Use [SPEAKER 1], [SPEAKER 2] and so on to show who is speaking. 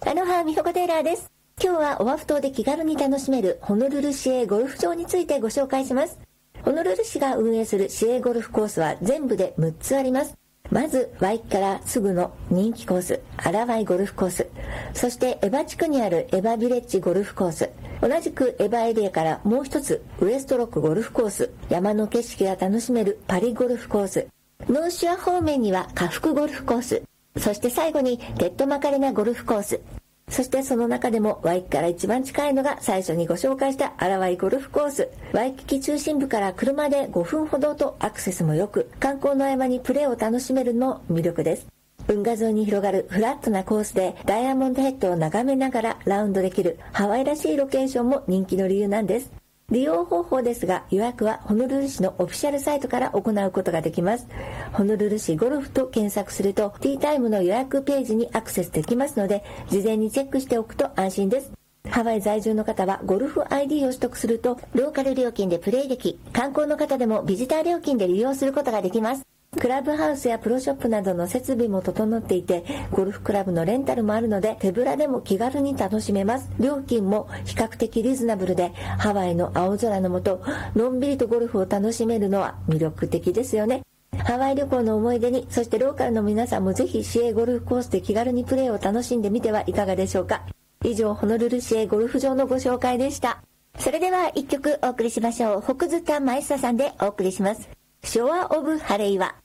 [SPEAKER 1] アロハ、みほこテイラーです。今日はオアフ島で気軽に楽しめるホノルル市営ゴルフ場についてご紹介します。ホノルル市が運営する市営ゴルフコースは全部で6つあります。まずワイキからすぐの人気コース、アラワイゴルフコース、そしてエバ地区にあるエバビレッジゴルフコース、同じくエバエリアからもう一つウエストロックゴルフコース、山の景色が楽しめるパリゴルフコース、ノーシュア方面には下腹ゴルフコース、そして最後にテッドマカレナゴルフコース、そしてその中でもワイキから一番近いのが最初にご紹介したアラワイゴルフコース。ワイキキ中心部から車で5分ほどとアクセスも良く、観光の合間にプレーを楽しめるの魅力です。運河沿いに広がるフラットなコースでダイヤモンドヘッドを眺めながらラウンドできるハワイらしいロケーションも人気の理由なんです。利用方法ですが、予約はホノルル市のオフィシャルサイトから行うことができます。ホノルル市ゴルフと検索するとティータイムの予約ページにアクセスできますので、事前にチェックしておくと安心です。ハワイ在住の方はゴルフ ID を取得するとローカル料金でプレイでき、観光の方でもビジター料金で利用することができます。クラブハウスやプロショップなどの設備も整っていて、ゴルフクラブのレンタルもあるので手ぶらでも気軽に楽しめます。料金も比較的リーズナブルで、ハワイの青空の下のんびりとゴルフを楽しめるのは魅力的ですよね。ハワイ旅行の思い出に、そしてローカルの皆さんもぜひ市営ゴルフコースで気軽にプレーを楽しんでみてはいかがでしょうか。以上、ホノルル市営ゴルフ場のご紹介でした。それでは一曲お送りしましょう。北塚マイサさんでお送りします。ショアオブハレイワ。